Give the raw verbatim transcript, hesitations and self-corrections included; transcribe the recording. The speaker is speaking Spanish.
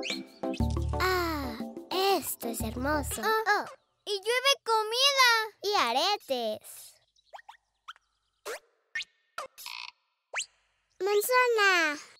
Ah, esto es hermoso. Oh, oh. ¡Y llueve comida! Y aretes. Manzana.